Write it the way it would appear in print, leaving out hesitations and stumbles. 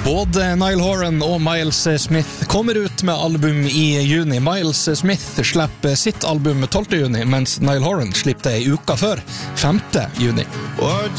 Både Niall Horan og Miles Smith kommer ut med album i juni. Miles Smith slipper sitt album 12. juni, mens Niall Horan slipper det en uke før, 5. juni.